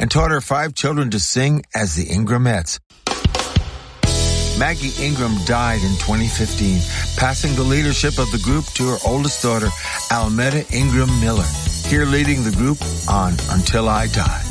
and taught her 5 children to sing as the Ingramettes. Maggie Ingram died in 2015, passing the leadership of the group to her oldest daughter, Almeda Ingram Miller, here leading the group on Until I Die.